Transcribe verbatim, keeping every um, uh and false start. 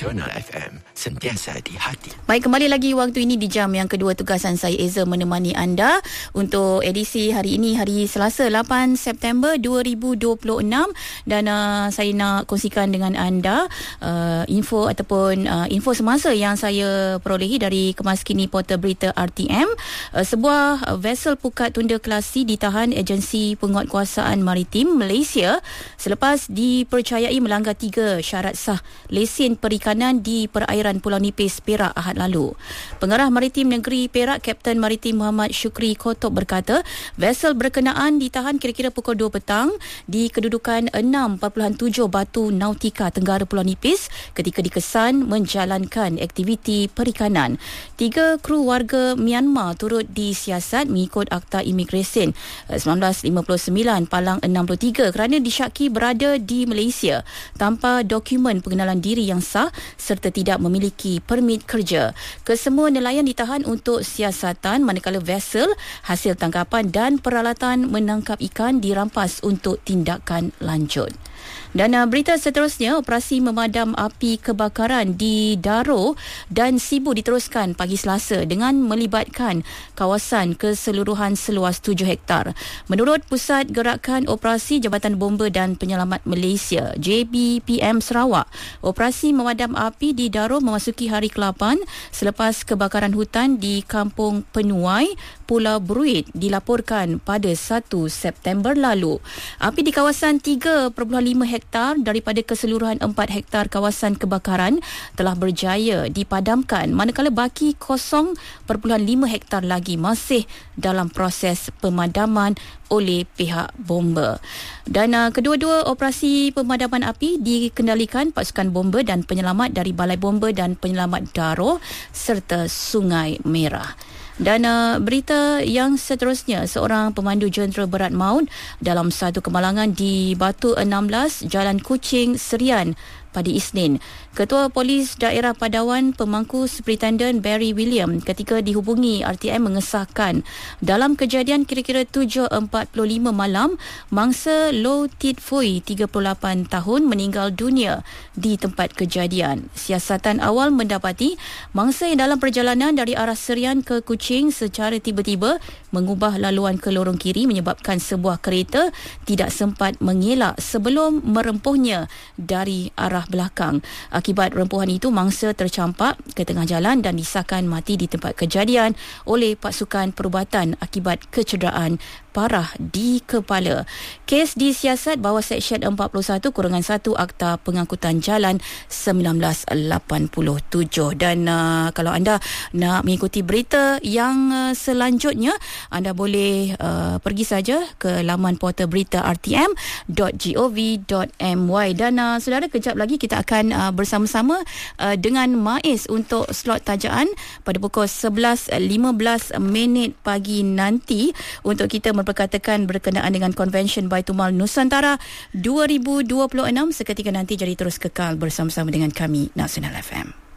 Nasional F M, sentiasa di hati. Baik, kembali lagi waktu ini di jam yang kedua tugasan saya Eza menemani anda untuk edisi hari ini, hari Selasa lapan September dua ribu dua puluh enam, dan uh, saya nak kongsikan dengan anda uh, info ataupun uh, info semasa yang saya perolehi dari Kemaskini Portal Berita R T M. Uh, sebuah uh, vessel pukat tunda kelas C ditahan Agensi Penguatkuasaan Maritim Malaysia selepas dipercayai melanggar tiga syarat sah lesen perikanan di perairan Pulau Nipis, Perak Ahad lalu. Pengarah Maritim Negeri Perak, Kapten Maritim Muhammad Syukri Kotob berkata, vessel berkenaan ditahan kira-kira pukul dua petang di kedudukan enam perpuluhan tujuh Batu Nautika, Tenggara Pulau Nipis ketika dikesan menjalankan aktiviti perikanan. Tiga kru warga Myanmar turut disiasat mengikut Akta Imigresen sembilan belas lima puluh sembilan Palang enam puluh tiga kerana disyaki berada di Malaysia tanpa dokumen pengenalan diri yang sah serta tidak memiliki permit kerja. Kesemua nelayan ditahan untuk siasatan manakala vessel hasil tangkapan dan peralatan menangkap ikan dirampas untuk tindakan lanjut. Dan uh, berita seterusnya, operasi memadam api kebakaran di Daro dan Sibu diteruskan pagi Selasa dengan melibatkan kawasan keseluruhan seluas tujuh hektar. Menurut Pusat Gerakan Operasi Jabatan Bomba dan Penyelamat Malaysia J B P M Sarawak, operasi memadam api di Daro memasuki hari ke lapan selepas kebakaran hutan di Kampung Penuai, Pulau Bruit dilaporkan pada satu September lalu. Api di kawasan tiga perpuluhan lima hektar daripada keseluruhan empat hektar kawasan kebakaran telah berjaya dipadamkan, manakala baki kosong perpuluhan lima hektar lagi masih dalam proses pemadaman oleh pihak bomba. Dan uh, kedua-dua operasi pemadaman api dikendalikan pasukan bomba dan penyelamat dari Balai Bomba dan Penyelamat Daro serta Sungai Merah. Dan uh, berita yang seterusnya, seorang pemandu jentera berat maut dalam satu kemalangan di Batu enam belas Jalan Kuching, Serian pada Isnin. Ketua Polis Daerah Padawan Pemangku Superintendent Barry William ketika dihubungi R T M mengesahkan dalam kejadian kira-kira tujuh empat puluh lima malam, mangsa Low Tit Fui tiga puluh lapan tahun meninggal dunia di tempat kejadian. Siasatan awal mendapati mangsa yang dalam perjalanan dari arah Serian ke Kuching secara tiba-tiba mengubah laluan ke lorong kiri menyebabkan sebuah kereta tidak sempat mengelak sebelum merempuhnya dari arah belakang. Akibat rempuhan itu, mangsa tercampak ke tengah jalan dan disahkan mati di tempat kejadian oleh pasukan perubatan akibat kecederaan parah di kepala. Kes disiasat bawah Seksyen empat puluh satu satu Akta Pengangkutan Jalan seribu sembilan ratus lapan puluh tujuh. Dan uh, kalau anda nak mengikuti berita yang uh, selanjutnya, anda boleh uh, pergi saja ke laman portal berita r t m dot gov dot m y. Dan uh, saudara, kejap lagi kita akan uh, bersama-sama uh, dengan Maiz untuk slot tajaan pada pukul sebelas lima belas minit pagi nanti untuk kita berperkatakan berkenaan dengan Konvensyen Baitumal Nusantara dua ribu dua puluh enam. Seketika nanti, jadi terus kekal bersama-sama dengan kami Nasional F M.